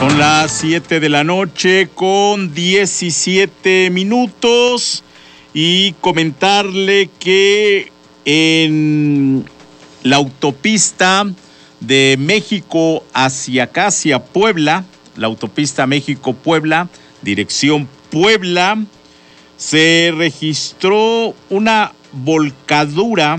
Son las 7 de la noche con 17 minutos y comentarle que en la autopista de México hacia acá, hacia Puebla, la autopista México-Puebla, dirección Puebla, se registró una volcadura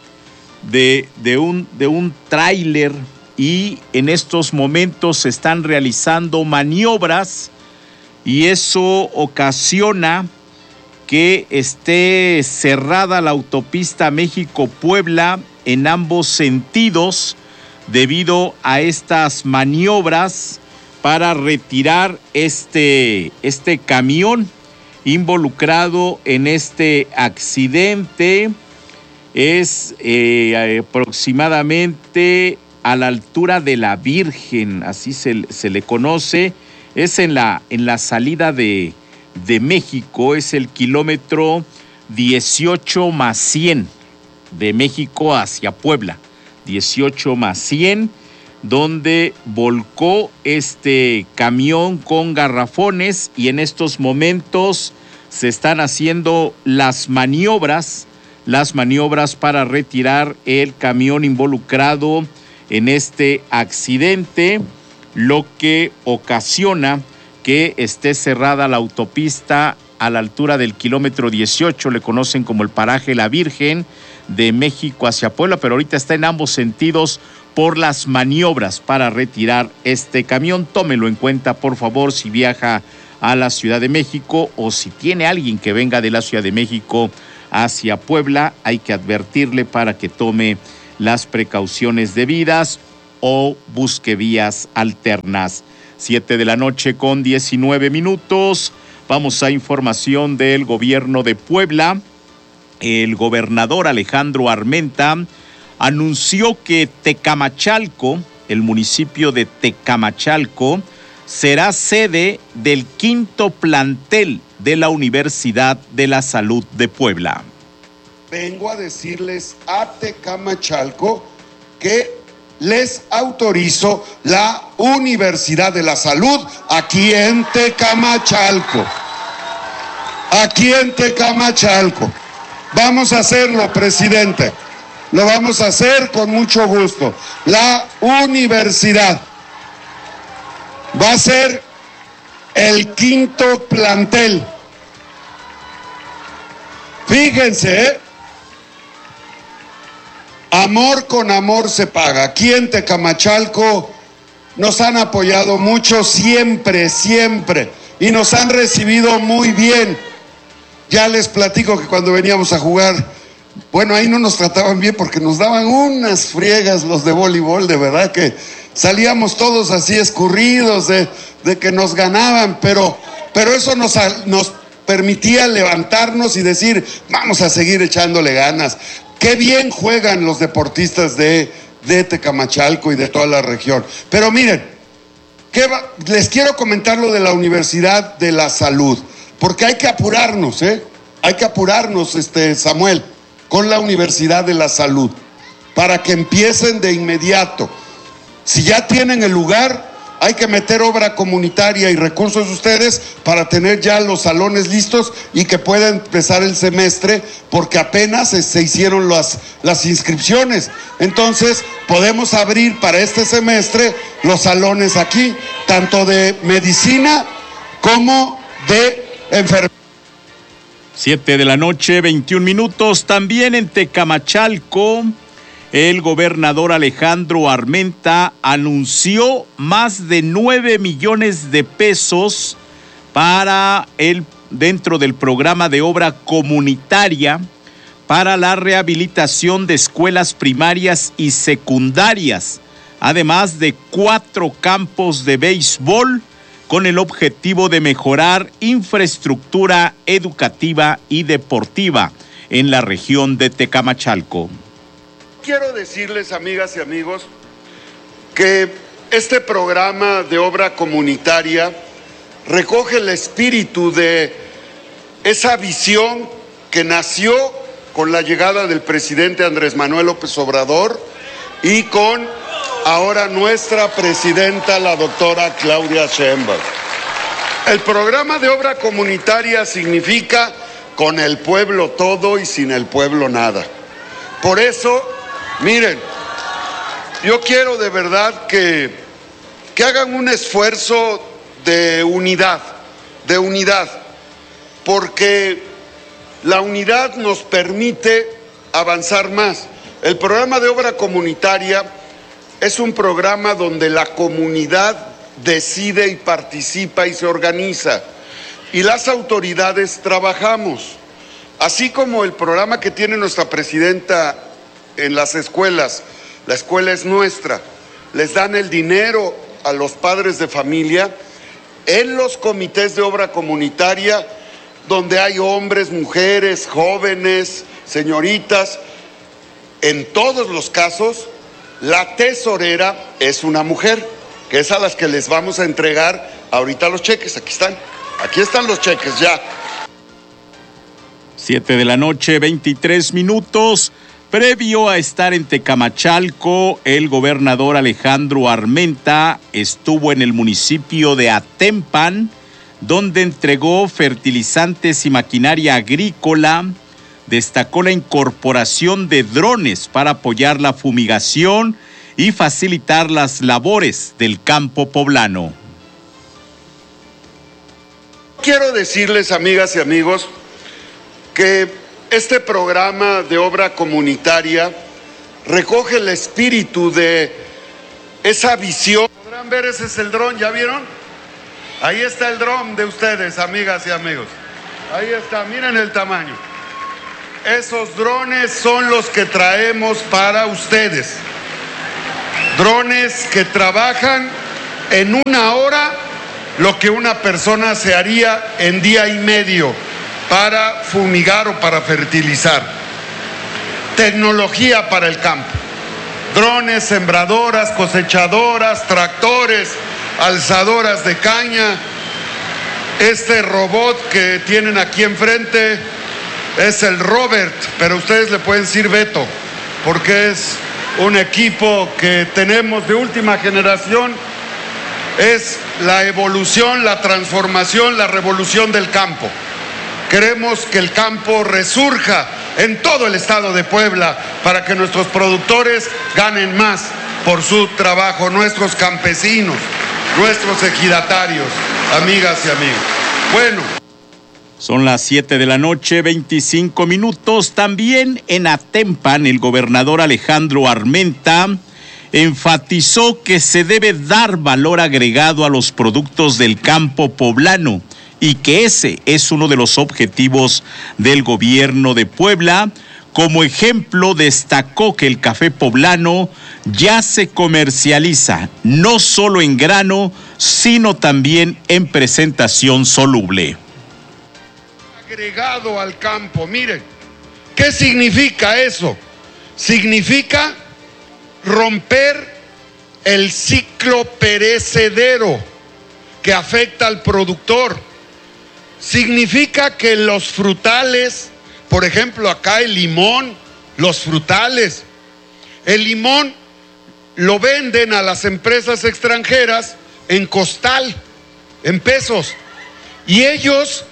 de un tráiler y en estos momentos se están realizando maniobras y eso ocasiona que esté cerrada la autopista México-Puebla en ambos sentidos debido a estas maniobras para retirar este camión involucrado en este accidente. Es aproximadamente a la altura de la Virgen, así se le conoce. Es en la salida de México, es el kilómetro 18+100 de México hacia Puebla, 18+100, donde volcó este camión con garrafones y en estos momentos se están haciendo las maniobras para retirar el camión involucrado en este accidente, lo que ocasiona que esté cerrada la autopista a la altura del kilómetro 18, le conocen como el paraje La Virgen, de México hacia Puebla, pero ahorita está en ambos sentidos por las maniobras para retirar este camión. Tómelo en cuenta, por favor, si viaja a la Ciudad de México o si tiene alguien que venga de la Ciudad de México hacia Puebla, hay que advertirle para que tome las precauciones debidas o busque vías alternas. 7 de la noche con 19 minutos. Vamos a información del gobierno de Puebla. El gobernador Alejandro Armenta anunció que Tecamachalco, el municipio de Tecamachalco, será sede del 5º plantel de la Universidad de la Salud de Puebla. Vengo a decirles a Tecamachalco que les autorizo la Universidad de la Salud aquí en Tecamachalco. Aquí en Tecamachalco. Vamos a hacerlo, presidente. Lo vamos a hacer con mucho gusto. La universidad va a ser el 5º plantel. Fíjense, amor con amor se paga. Aquí en Tecamachalco nos han apoyado mucho siempre, y nos han recibido muy bien. Ya les platico que cuando veníamos a jugar, bueno, ahí no nos trataban bien porque nos daban unas friegas los de voleibol, de verdad que salíamos todos así escurridos de que nos ganaban, pero eso nos permitía levantarnos y decir, vamos a seguir echándole ganas. Qué bien juegan los deportistas de Tecamachalco y de toda la región. Pero miren, les quiero comentar lo de la Universidad de la Salud, porque hay que apurarnos, hay que apurarnos, Samuel, con la Universidad de la Salud, para que empiecen de inmediato. Si ya tienen el lugar, hay que meter obra comunitaria y recursos ustedes para tener ya los salones listos y que pueda empezar el semestre, porque apenas se hicieron las inscripciones. Entonces, podemos abrir para este semestre los salones aquí, tanto de medicina como de enfermería. 7 de la noche, 21 minutos. También en Tecamachalco, el gobernador Alejandro Armenta anunció más de 9 millones de pesos dentro del programa de obra comunitaria para la rehabilitación de escuelas primarias y secundarias, además de 4 campos de béisbol, con el objetivo de mejorar infraestructura educativa y deportiva en la región de Tecamachalco. Quiero decirles, amigas y amigos, que este programa de obra comunitaria recoge el espíritu de esa visión que nació con la llegada del presidente Andrés Manuel López Obrador y con ahora nuestra presidenta, la doctora Claudia Sheinbaum. El programa de obra comunitaria significa con el pueblo todo y sin el pueblo nada. Por eso, miren, yo quiero de verdad que hagan un esfuerzo de unidad, porque la unidad nos permite avanzar más. El programa de obra comunitaria es un programa donde la comunidad decide y participa y se organiza, y las autoridades trabajamos. Así como el programa que tiene nuestra presidenta en las escuelas, la escuela es nuestra, les dan el dinero a los padres de familia. En los comités de obra comunitaria, donde hay hombres, mujeres, jóvenes, señoritas, en todos los casos, la tesorera es una mujer, que es a las que les vamos a entregar ahorita los cheques. Aquí están los cheques ya. 7:23 p.m. Previo a estar en Tecamachalco, el gobernador Alejandro Armenta estuvo en el municipio de Atempan, donde entregó fertilizantes y maquinaria agrícola. Destacó la incorporación de drones para apoyar la fumigación y facilitar las labores del campo poblano. Quiero decirles, amigas y amigos, que este programa de obra comunitaria recoge el espíritu de esa visión. ¿Podrán ver? Ese es el dron, ¿ya vieron? Ahí está el dron de ustedes, amigas y amigos. Ahí está, miren el tamaño. Esos drones son los que traemos para ustedes. Drones que trabajan en una hora lo que una persona se haría en día y medio para fumigar o para fertilizar. Tecnología para el campo. Drones, sembradoras, cosechadoras, tractores, alzadoras de caña. Este robot que tienen aquí enfrente es el Robert, pero ustedes le pueden decir Beto, porque es un equipo que tenemos de última generación. Es la evolución, la transformación, la revolución del campo. Queremos que el campo resurja en todo el estado de Puebla para que nuestros productores ganen más por su trabajo, nuestros campesinos, nuestros ejidatarios, amigas y amigos. Bueno. Son las 7:25 p.m. También en Atempan, el gobernador Alejandro Armenta enfatizó que se debe dar valor agregado a los productos del campo poblano y que ese es uno de los objetivos del gobierno de Puebla. Como ejemplo, destacó que el café poblano ya se comercializa, no solo en grano, sino también en presentación soluble. Agregado al campo, miren, ¿qué significa eso? Significa romper el ciclo perecedero que afecta al productor. Significa que los frutales, por ejemplo, acá el limón, los frutales, el limón lo venden a las empresas extranjeras en costal, en pesos, y ellos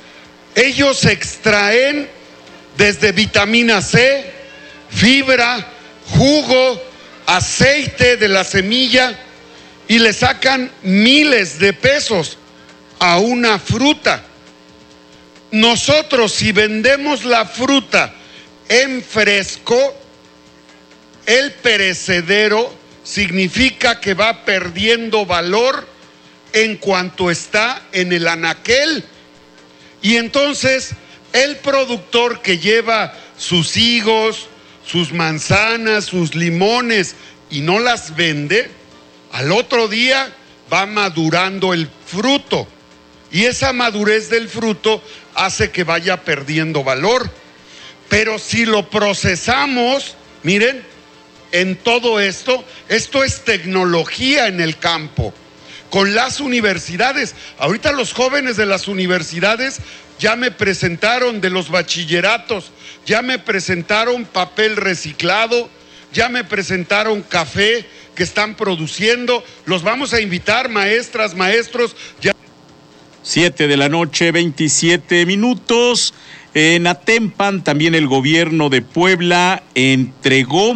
extraen desde vitamina C, fibra, jugo, aceite de la semilla y le sacan miles de pesos a una fruta. Nosotros, si vendemos la fruta en fresco, el perecedero significa que va perdiendo valor en cuanto está en el anaquel. Y entonces el productor que lleva sus higos, sus manzanas, sus limones y no las vende, al otro día va madurando el fruto. Y esa madurez del fruto hace que vaya perdiendo valor. Pero si lo procesamos, miren, en todo esto es tecnología en el campo. Con las universidades, ahorita los jóvenes de las universidades ya me presentaron, de los bachilleratos, ya me presentaron papel reciclado, ya me presentaron café que están produciendo. Los vamos a invitar, maestras, maestros. 7:27 p.m. En Atempan también el gobierno de Puebla entregó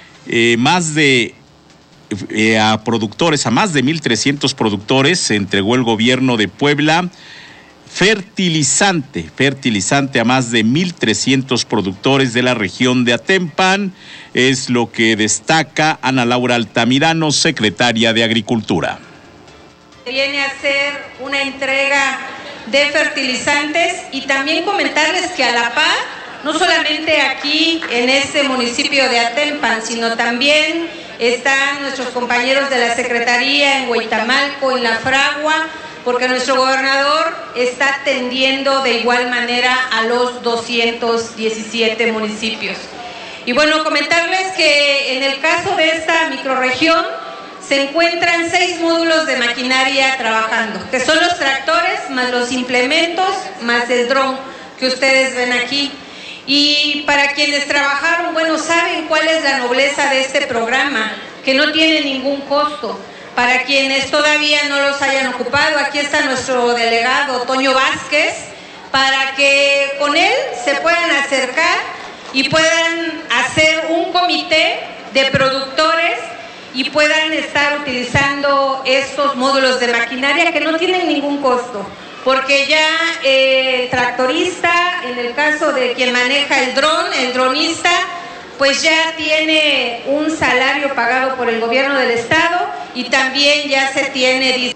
a productores, a más de 1,300 productores, se entregó el gobierno de Puebla fertilizante a más de 1,300 productores de la región de Atempan, es lo que destaca Ana Laura Altamirano, secretaria de Agricultura. Viene a ser una entrega de fertilizantes y también comentarles que a la par, no solamente aquí en este municipio de Atempan, sino también están nuestros compañeros de la Secretaría en Huitamalco, en La Fragua, porque nuestro gobernador está atendiendo de igual manera a los 217 municipios. Y bueno, comentarles que en el caso de esta microrregión se encuentran 6 módulos de maquinaria trabajando, que son los tractores, más los implementos, más el dron que ustedes ven aquí. Y para quienes trabajaron, bueno, saben cuál es la nobleza de este programa, que no tiene ningún costo. Para quienes todavía no los hayan ocupado, aquí está nuestro delegado Toño Vázquez, para que con él se puedan acercar y puedan hacer un comité de productores y puedan estar utilizando estos módulos de maquinaria que no tienen ningún costo, porque ya el tractorista, en el caso de quien maneja el dronista, pues ya tiene un salario pagado por el gobierno del estado y también ya se tiene...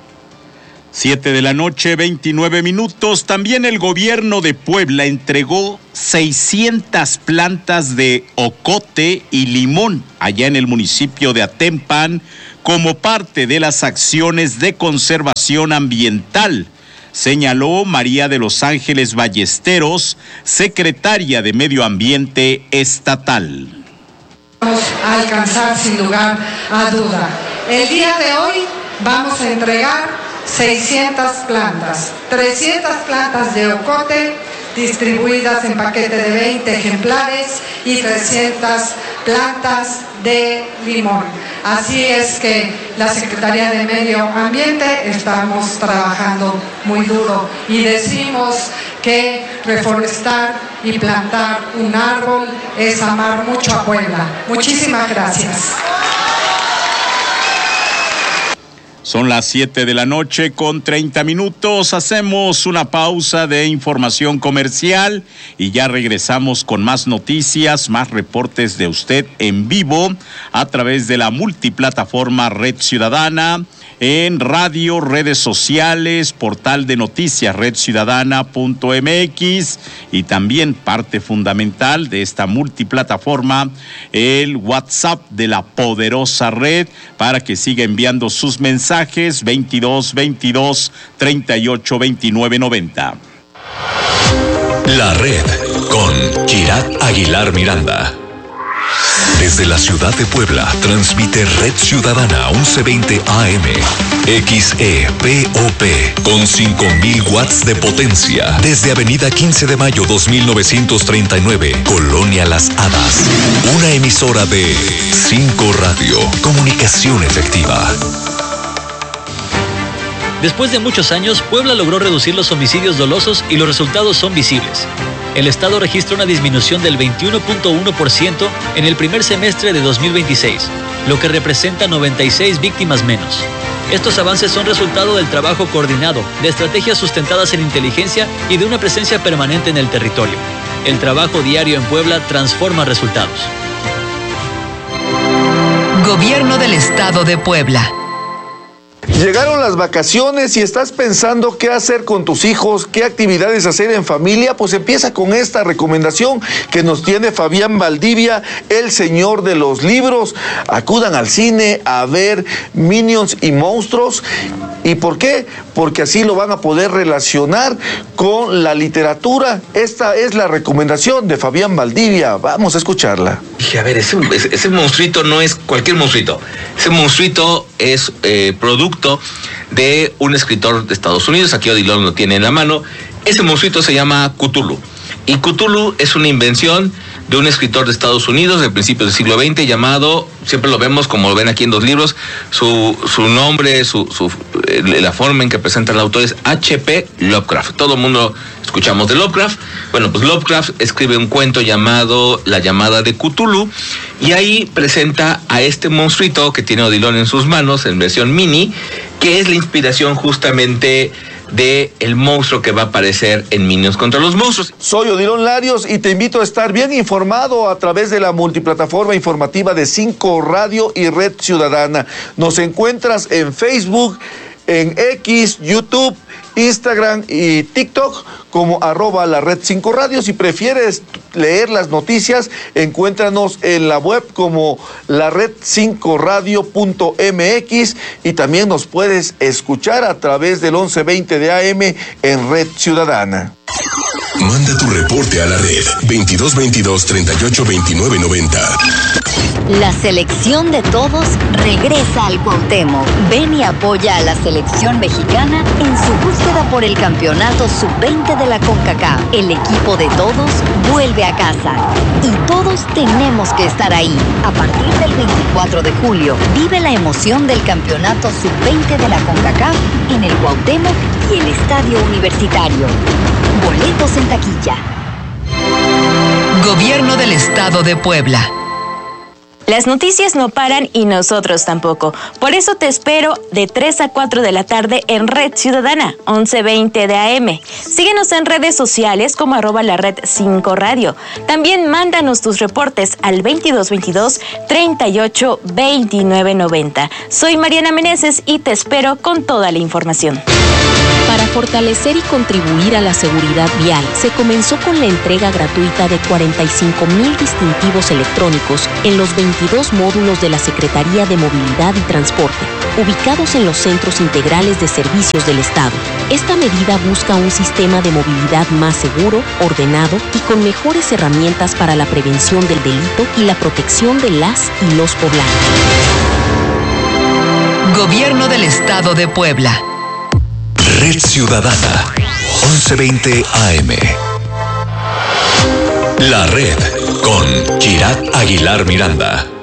7:29 p.m. También el gobierno de Puebla entregó 600 plantas de ocote y limón allá en el municipio de Atempan como parte de las acciones de conservación ambiental, señaló María de los Ángeles Ballesteros, secretaria de Medio Ambiente Estatal. Vamos a alcanzar sin lugar a duda. El día de hoy vamos a entregar 600 plantas, 300 plantas de ocote distribuidas en paquete de 20 ejemplares y 300 plantas de limón. Así es que la Secretaría de Medio Ambiente estamos trabajando muy duro y decimos que reforestar y plantar un árbol es amar mucho a Puebla. Muchísimas gracias. Son las 7:30 p.m. Hacemos una pausa de información comercial y ya regresamos con más noticias, más reportes de usted en vivo a través de la multiplataforma Red Ciudadana, en radio, redes sociales, portal de noticias redciudadana.mx y también parte fundamental de esta multiplataforma, el WhatsApp de la poderosa red, para que siga enviando sus mensajes 2222 38 29 90. La red con Kirat Aguilar Miranda. Desde la ciudad de Puebla, transmite Red Ciudadana 1120 AM, XEPOP, con 5,000 watts de potencia. Desde Avenida 15 de Mayo 2939, Colonia Las Hadas. Una emisora de 5 Radio, comunicación efectiva. Después de muchos años, Puebla logró reducir los homicidios dolosos y los resultados son visibles. El Estado registra una disminución del 21.1% en el primer semestre de 2026, lo que representa 96 víctimas menos. Estos avances son resultado del trabajo coordinado, de estrategias sustentadas en inteligencia y de una presencia permanente en el territorio. El trabajo diario en Puebla transforma resultados. Gobierno del Estado de Puebla. Llegaron las vacaciones y estás pensando qué hacer con tus hijos, qué actividades hacer en familia, pues empieza con esta recomendación que nos tiene Fabián Valdivia, el señor de los libros. Acudan al cine a ver Minions y Monstruos. ¿Y por qué? Porque así lo van a poder relacionar con la literatura. Esta es la recomendación de Fabián Valdivia. Vamos a escucharla. Dije, a ver, ese monstruito no es cualquier monstruito. Ese monstruito es producto de un escritor de Estados Unidos. Aquí Odilon lo tiene en la mano. Ese monstruito se llama Cthulhu. Y Cthulhu es una invención de un escritor de Estados Unidos de principios del siglo XX llamado, siempre lo vemos como lo ven aquí en los libros, su nombre, la forma en que presenta el autor es H.P. Lovecraft. Todo el mundo escuchamos de Lovecraft. Bueno, pues Lovecraft escribe un cuento llamado La llamada de Cthulhu y ahí presenta a este monstruito que tiene Odilon en sus manos en versión mini, que es la inspiración justamente de el monstruo que va a aparecer en Minions contra los monstruos. Soy Odilon Larios y te invito a estar bien informado a través de la multiplataforma informativa de 5 Radio y Red Ciudadana. Nos encuentras en Facebook, en X, YouTube, Instagram y TikTok como @la red 5 Radio. Si prefieres leer las noticias, encuéntranos en la web como lared5radio.mx y también nos puedes escuchar a través del 1120 de AM en Red Ciudadana. Manda tu reporte a la red 2222-382990. La selección de todos regresa al Cuauhtémoc. Ven y apoya a la selección mexicana en su búsqueda por el campeonato sub-20 de la CONCACAF. El equipo de todos vuelve a casa y todos tenemos que estar ahí. A partir del 24 de julio, vive la emoción del campeonato sub-20 de la CONCACAF en el Cuauhtémoc y el Estadio Universitario. Boletos en taquilla. Gobierno del Estado de Puebla. Las noticias no paran y nosotros tampoco. Por eso te espero de 3 a 4 de la tarde en Red Ciudadana, 1120 de AM. Síguenos en redes sociales como @la red 5 Radio. También mándanos tus reportes al 2222-382990. Soy Mariana Meneses y te espero con toda la información. Para fortalecer y contribuir a la seguridad vial, se comenzó con la entrega gratuita de 45,000 distintivos electrónicos en los 22 módulos de la Secretaría de Movilidad y Transporte, ubicados en los centros integrales de servicios del Estado. Esta medida busca un sistema de movilidad más seguro, ordenado y con mejores herramientas para la prevención del delito y la protección de las y los poblanos. Gobierno del Estado de Puebla. Red Ciudadana, 1120 AM. La red con Kirat Aguilar Miranda.